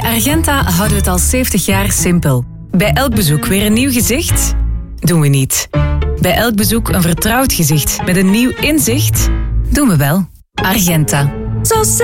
Argenta houden we het al 70 jaar simpel. Bij elk bezoek weer een nieuw gezicht? Doen we niet. Bij elk bezoek een vertrouwd gezicht met een nieuw inzicht? Doen we wel. Argenta. Zo